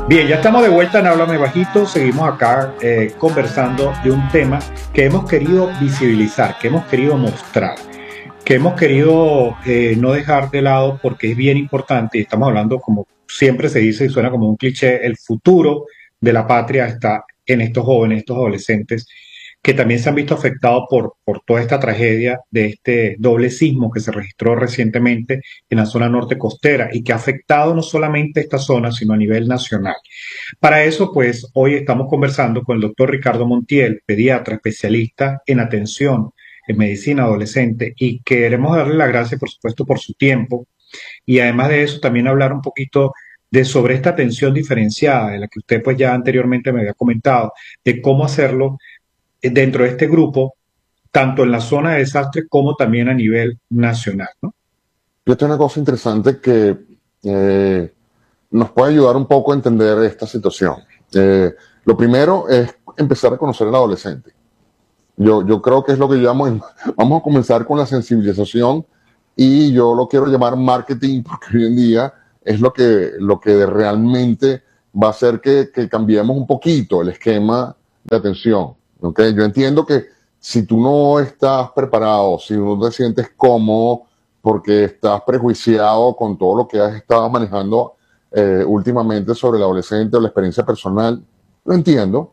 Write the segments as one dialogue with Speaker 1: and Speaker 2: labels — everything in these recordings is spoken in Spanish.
Speaker 1: Bien, ya estamos de vuelta en Háblame Bajito. Seguimos acá conversando de un tema que hemos querido visibilizar, que hemos querido mostrar, que hemos querido no dejar de lado porque es bien importante. Y estamos hablando, como siempre se dice y suena como un cliché, el futuro de la patria está en estos jóvenes, estos adolescentes que también se han visto afectados por toda esta tragedia de este doble sismo que se registró recientemente en la zona norte costera y que ha afectado no solamente esta zona, sino a nivel nacional. Para eso, pues, hoy estamos conversando con el doctor Ricardo Montiel, pediatra especialista en atención en medicina adolescente, y queremos darle las gracias, por supuesto, por su tiempo, y además de eso, también hablar un poquito de sobre esta atención diferenciada, de la que usted pues ya anteriormente me había comentado, de cómo hacerlo dentro de este grupo, tanto en la zona de desastre como también a nivel nacional, ¿no?
Speaker 2: Fíjate una cosa interesante que eh, nos puede ayudar un poco a entender esta situación. Lo primero es empezar a conocer al adolescente. Yo creo que es lo que llamo, vamos a comenzar con la sensibilización y yo lo quiero llamar marketing porque hoy en día es lo que realmente va a hacer que cambiemos un poquito el esquema de atención. ¿Okay? Yo entiendo que si tú no estás preparado, si no te sientes cómodo porque estás prejuiciado con todo lo que has estado manejando últimamente sobre el adolescente o la experiencia personal, lo entiendo.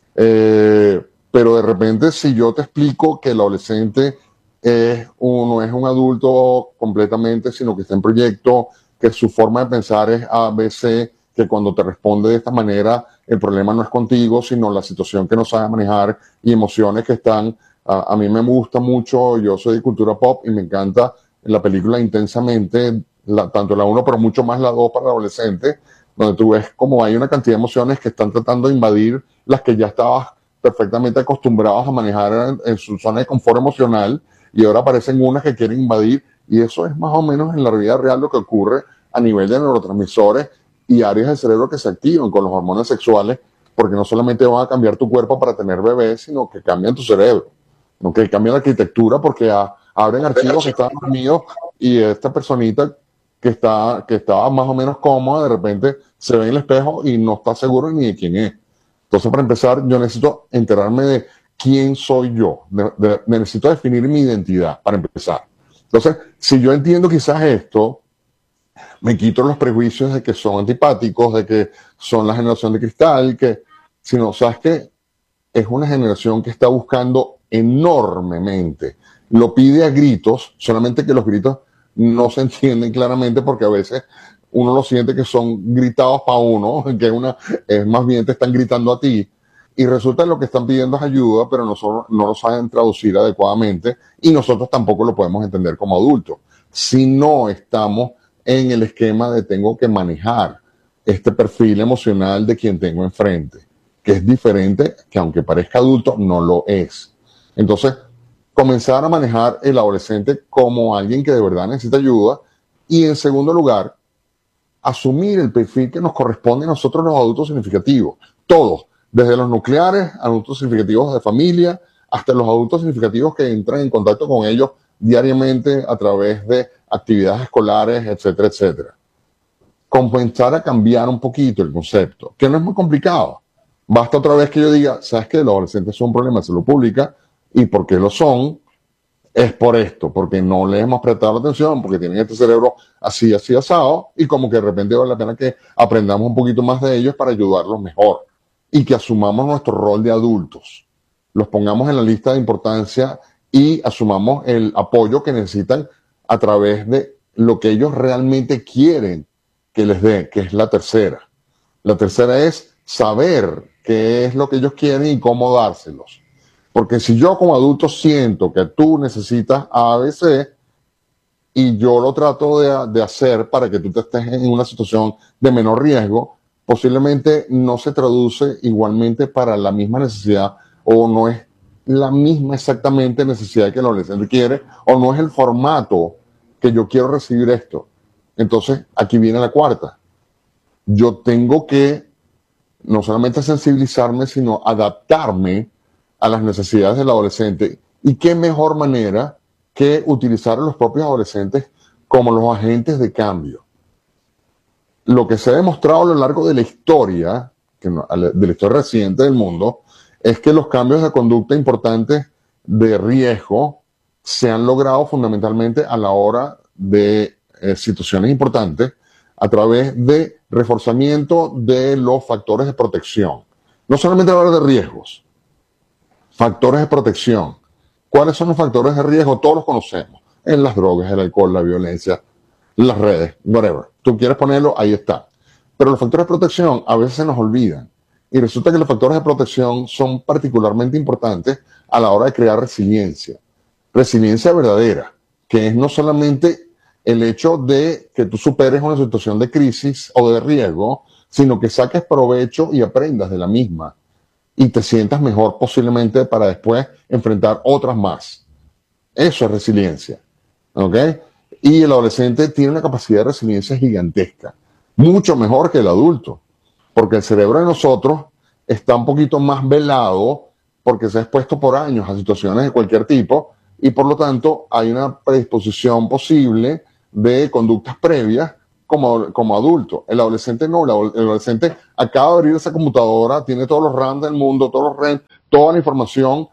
Speaker 2: Pero de repente, si yo te explico que el adolescente no es un adulto completamente, sino que está en proyecto, que su forma de pensar es A, B, C, que cuando te responde de esta manera, el problema no es contigo, sino la situación que no sabe manejar y emociones que están. A mí me gusta mucho, yo soy de cultura pop y me encanta la película Intensamente, tanto la uno, pero mucho más la 2 para adolescentes, donde tú ves como hay una cantidad de emociones que están tratando de invadir las que ya estabas perfectamente acostumbrados a manejar en su zona de confort emocional y ahora aparecen unas que quieren invadir y eso es más o menos en la vida real lo que ocurre a nivel de neurotransmisores y áreas del cerebro que se activan con los hormonas sexuales porque no solamente van a cambiar tu cuerpo para tener bebés, sino que cambian tu cerebro, ¿okay? Cambian la arquitectura porque abren archivos que estaban dormidos y esta personita que estaba más o menos cómoda, de repente se ve en el espejo y no está seguro ni de quién es. Entonces, para empezar, yo necesito enterarme de quién soy yo. Necesito definir mi identidad, para empezar. Entonces, si yo entiendo quizás esto, me quito los prejuicios de que son antipáticos, de que son la generación de cristal, que, sino, ¿sabes qué? Es una generación que está buscando enormemente. Lo pide a gritos, solamente que los gritos no se entienden claramente porque a veces uno lo siente que son gritados para uno, que es más bien te están gritando a ti. Y resulta que lo que están pidiendo es ayuda, pero nosotros no lo saben traducir adecuadamente y nosotros tampoco lo podemos entender como adultos. Si no estamos en el esquema de tengo que manejar este perfil emocional de quien tengo enfrente, que es diferente, que aunque parezca adulto, no lo es. Entonces, comenzar a manejar el adolescente como alguien que de verdad necesita ayuda y en segundo lugar, asumir el perfil que nos corresponde a nosotros los adultos significativos. Todos, desde los nucleares, adultos significativos de familia, hasta los adultos significativos que entran en contacto con ellos diariamente a través de actividades escolares, etcétera, etcétera. Comenzar a cambiar un poquito el concepto, que no es muy complicado. Basta otra vez que yo diga, ¿sabes qué? Los adolescentes son un problema de salud pública y por qué lo son, es por esto, porque no les hemos prestado atención, porque tienen este cerebro así, así asado, y como que de repente vale la pena que aprendamos un poquito más de ellos para ayudarlos mejor y que asumamos nuestro rol de adultos, los pongamos en la lista de importancia y asumamos el apoyo que necesitan a través de lo que ellos realmente quieren que les dé, que es la tercera. La tercera es saber qué es lo que ellos quieren y cómo dárselos. Porque si yo como adulto siento que tú necesitas ABC y yo lo trato de hacer para que tú te estés en una situación de menor riesgo, posiblemente no se traduce igualmente para la misma necesidad o no es la misma exactamente necesidad que el adolescente quiere o no es el formato que yo quiero recibir esto. Entonces, aquí viene la cuarta. Yo tengo que no solamente sensibilizarme, sino adaptarme a las necesidades del adolescente. ¿Y qué mejor manera que utilizar a los propios adolescentes como los agentes de cambio? lo que se ha demostrado a lo largo de la historia, de la historia reciente del mundo, es que los cambios de conducta importantes de riesgo se han logrado fundamentalmente a la hora de situaciones importantes a través de reforzamiento de los factores de protección. No solamente hablar de riesgos, factores de protección. ¿Cuáles son los factores de riesgo? Todos los conocemos. En las drogas, el alcohol, la violencia, las redes, whatever. Tú quieres ponerlo, ahí está. Pero los factores de protección a veces se nos olvidan. Y resulta que los factores de protección son particularmente importantes a la hora de crear resiliencia. Resiliencia verdadera, que es no solamente el hecho de que tú superes una situación de crisis o de riesgo, sino que saques provecho y aprendas de la misma y te sientas mejor posiblemente para después enfrentar otras más. Eso es resiliencia. ¿Ok? Y el adolescente tiene una capacidad de resiliencia gigantesca, mucho mejor que el adulto, porque el cerebro de nosotros está un poquito más velado porque se ha expuesto por años a situaciones de cualquier tipo y por lo tanto hay una predisposición posible de conductas previas como adulto. El adolescente no, el adolescente acaba de abrir esa computadora, tiene todos los RAM del mundo, todos los REM, toda la información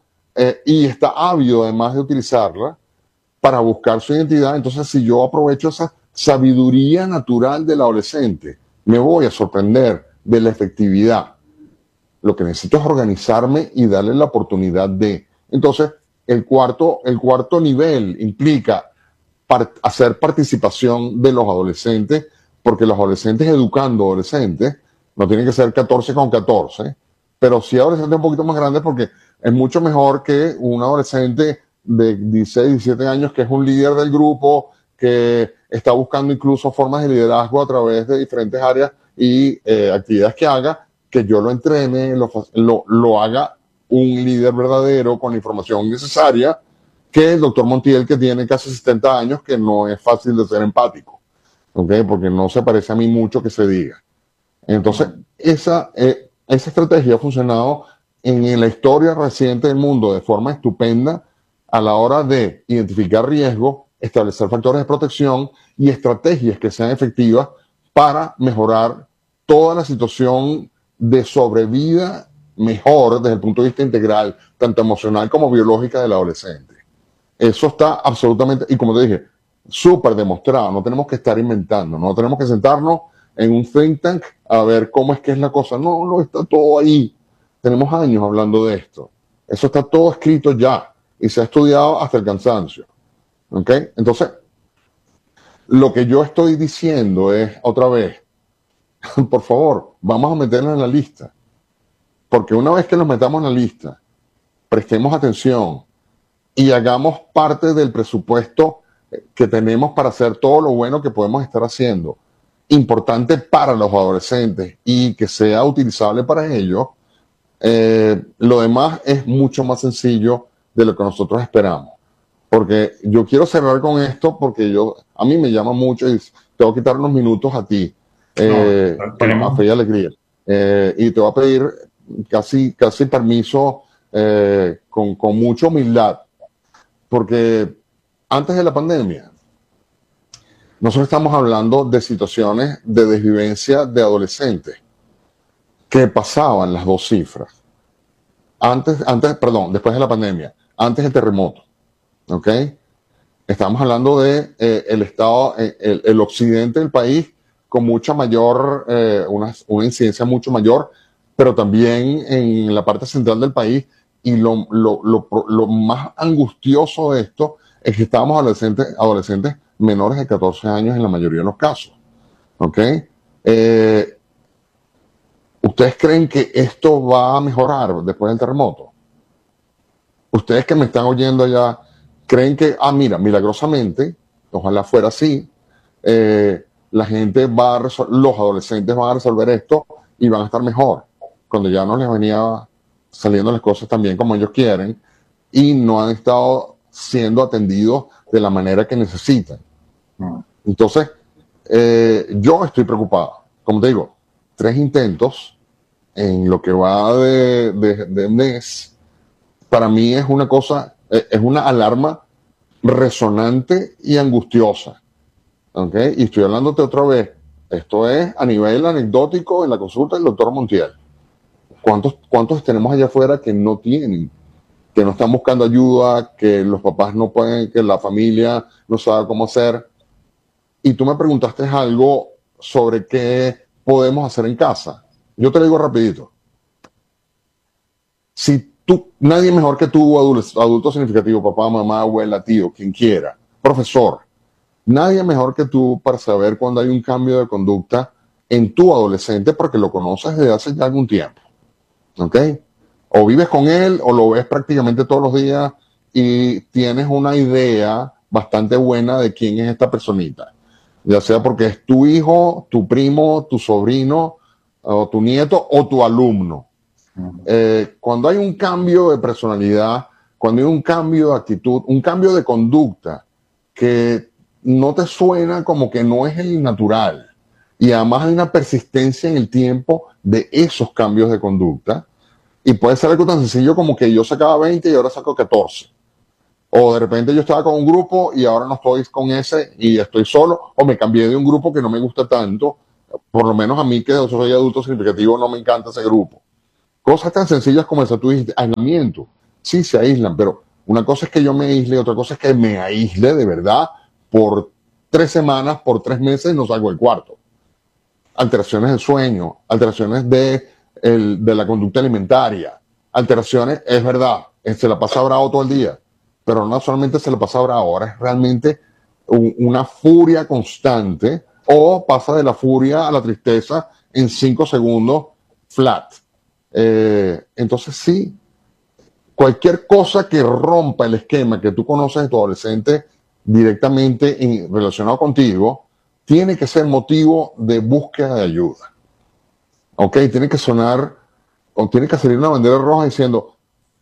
Speaker 2: y está ávido además de utilizarla para buscar su identidad. Entonces, si yo aprovecho esa sabiduría natural del adolescente, me voy a sorprender de la efectividad. Lo que necesito es organizarme y darle la oportunidad de. Entonces, el cuarto nivel implica hacer participación de los adolescentes, porque los adolescentes educando adolescentes, no tienen que ser 14 con 14, pero sí adolescentes un poquito más grandes, porque es mucho mejor que un adolescente de 16, 17 años que es un líder del grupo, que está buscando incluso formas de liderazgo a través de diferentes áreas y actividades que haga, que yo lo entrene, lo haga un líder verdadero con la información necesaria, que el doctor Montiel, que tiene casi 70 años, que no es fácil de ser empático, ¿okay? Porque no se parece a mí mucho que se diga. Entonces, esa estrategia ha funcionado en la historia reciente del mundo de forma estupenda a la hora de identificar riesgos, establecer factores de protección y estrategias que sean efectivas para mejorar toda la situación de sobrevida mejor desde el punto de vista integral, tanto emocional como biológica del adolescente. Eso está absolutamente, y como te dije, súper demostrado. No tenemos que estar inventando, no tenemos que sentarnos en un think tank a ver cómo es que es la cosa. No, no, está todo ahí. Tenemos años hablando de esto. Eso está todo escrito ya y se ha estudiado hasta el cansancio. ¿Ok? Entonces, lo que yo estoy diciendo es, otra vez, por favor, vamos a meternos en la lista. Porque una vez que nos metamos en la lista, prestemos atención y hagamos parte del presupuesto que tenemos para hacer todo lo bueno que podemos estar haciendo, importante para los adolescentes y que sea utilizable para ellos, lo demás es mucho más sencillo de lo que nosotros esperamos. Porque yo quiero cerrar con esto porque a mí me llama mucho y te voy a quitar unos minutos a ti, a Fe y Alegría. Y te voy a pedir casi permiso con mucha humildad, porque antes de la pandemia nosotros estamos hablando de situaciones de desvivencia de adolescentes que pasaban las 2 cifras. Después de la pandemia, antes del terremoto, ¿ok? Estamos hablando de el estado, el occidente del país con mucha mayor, una incidencia mucho mayor, pero también en la parte central del país. Y lo más angustioso de esto es que estábamos adolescentes menores de 14 años en la mayoría de los casos. ¿Ok? ¿Ustedes creen que esto va a mejorar después del terremoto? Ustedes que me están oyendo allá, creen que, mira, milagrosamente, ojalá fuera así, la gente los adolescentes van a resolver esto y van a estar mejor, cuando ya no les venía saliendo las cosas tan bien como ellos quieren y no han estado siendo atendidos de la manera que necesitan. Entonces, yo estoy preocupado. Como te digo, 3 intentos en lo que va de mes, para mí es una cosa, es una alarma resonante y angustiosa. ¿Okay? Y estoy hablándote otra vez, Esto es a nivel anecdótico en la consulta del doctor Montiel. ¿Cuántos tenemos allá afuera que no tienen, que no están buscando ayuda, que los papás no pueden, que la familia no sabe cómo hacer? Y tú me preguntaste algo sobre qué podemos hacer en casa. Yo te lo digo rapidito. Si tú, nadie mejor que tú, adulto significativo, papá, mamá, abuela, tío, quien quiera, profesor, nadie mejor que tú para saber cuando hay un cambio de conducta en tu adolescente porque lo conoces desde hace ya algún tiempo. ¿Ok? O vives con él o lo ves prácticamente todos los días y tienes una idea bastante buena de quién es esta personita. Ya sea porque es tu hijo, tu primo, tu sobrino, o tu nieto o tu alumno. Cuando hay un cambio de personalidad, cuando hay un cambio de actitud, un cambio de conducta que no te suena como que no es el natural, y además hay una persistencia en el tiempo de esos cambios de conducta, y puede ser algo tan sencillo como que yo sacaba 20 y ahora saco 14. O de repente yo estaba con un grupo y ahora no estoy con ese y estoy solo, o me cambié de un grupo que no me gusta tanto, por lo menos a mí que soy adulto significativo no me encanta ese grupo. Cosas tan sencillas como esa, tú dijiste, aislamiento. Sí, se aíslan, pero una cosa es que yo me aísle, otra cosa es que me aísle de verdad por 3 semanas, por 3 meses y no salgo del cuarto. Alteraciones del sueño, alteraciones de la conducta alimentaria, alteraciones, es verdad, se la pasa bravo todo el día, pero no solamente se la pasa bravo, ahora es realmente una furia constante, o pasa de la furia a la tristeza en 5 segundos flat. Entonces sí, cualquier cosa que rompa el esquema que tú conoces de tu adolescente directamente relacionado contigo, tiene que ser motivo de búsqueda de ayuda. ¿Ok? Tiene que sonar, o tiene que salir una bandera roja diciendo,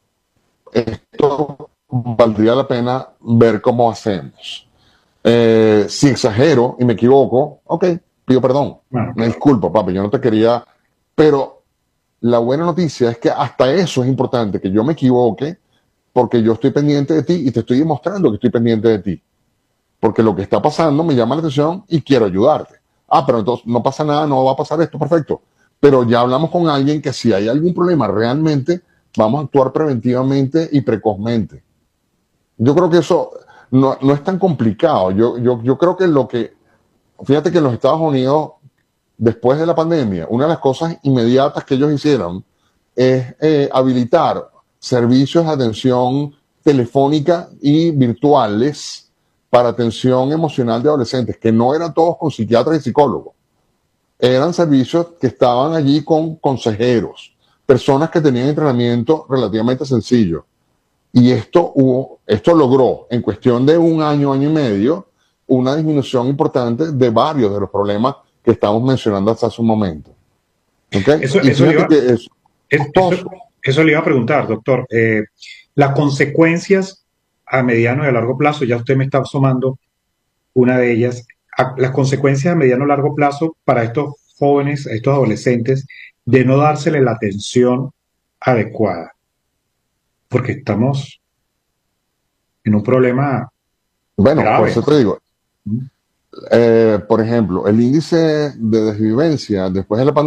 Speaker 2: esto valdría la pena ver cómo hacemos. Si exagero y me equivoco, ok, pido perdón.
Speaker 1: Bueno,
Speaker 2: Me disculpo, papi, yo no te quería, pero la buena noticia es que hasta eso es importante, que yo me equivoque, porque yo estoy pendiente de ti y te estoy demostrando que estoy pendiente de ti. Porque lo que está pasando me llama la atención y quiero ayudarte. Ah, pero entonces no pasa nada, no va a pasar esto, perfecto. Pero ya hablamos con alguien que si hay algún problema realmente, vamos a actuar preventivamente y precozmente. Yo creo que eso no es tan complicado. Yo creo que fíjate que en los Estados Unidos, después de la pandemia, una de las cosas inmediatas que ellos hicieron es habilitar servicios de atención telefónica y virtuales para atención emocional de adolescentes, que no eran todos con psiquiatras y psicólogos. Eran servicios que estaban allí con consejeros, personas que tenían entrenamiento relativamente sencillo. Y esto logró, en cuestión de un año, año y medio, una disminución importante de varios de los problemas que estamos mencionando hasta hace un momento. ¿Okay?
Speaker 1: eso,
Speaker 2: Y
Speaker 1: eso le
Speaker 2: fíjate
Speaker 1: iba,
Speaker 2: que es
Speaker 1: eso,
Speaker 2: costoso.
Speaker 1: eso le iba a preguntar, doctor. Las consecuencias a mediano y a largo plazo, ya usted me está sumando una de ellas, las consecuencias a mediano y largo plazo para estos jóvenes, estos adolescentes, de no dársele la atención adecuada, porque estamos en un problema
Speaker 2: Bueno, por
Speaker 1: grave.
Speaker 2: eso te digo,
Speaker 1: ¿Mm?
Speaker 2: por ejemplo, el índice de desvivencia después de la pandemia